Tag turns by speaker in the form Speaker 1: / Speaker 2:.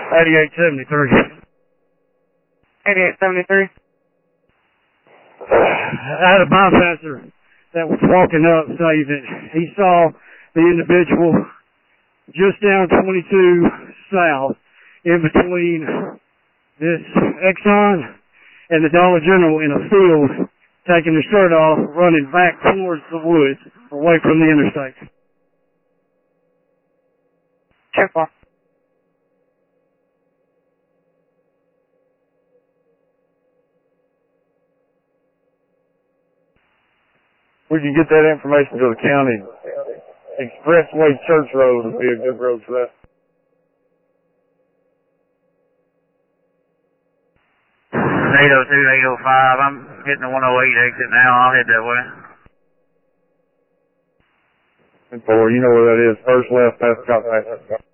Speaker 1: 8873.
Speaker 2: 8873.
Speaker 1: I had a bypasser that was walking up saying that he saw the individual just down 22 south in between this Exxon and the Dollar General in a field, taking his shirt off, running back towards the woods, away from the interstate.
Speaker 2: 10-4.
Speaker 3: We can get that information to the county. Expressway Church Road would be a good road for that.
Speaker 4: 802, 805. I'm hitting the 108 exit now. I'll head that way.
Speaker 3: And 4, you know where that is. First left past Scott Pass.